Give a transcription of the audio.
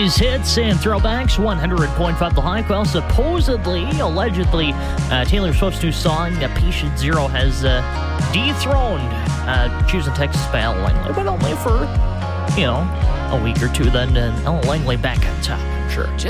oldies, hits, and throwbacks. 100.5 The Hike. Well, supposedly, allegedly, Taylor Swift's new song, Patient Zero, has dethroned Choosing Texas by Ella Langley, but only for, a week or two. Then Ella Langley back on top, I'm sure.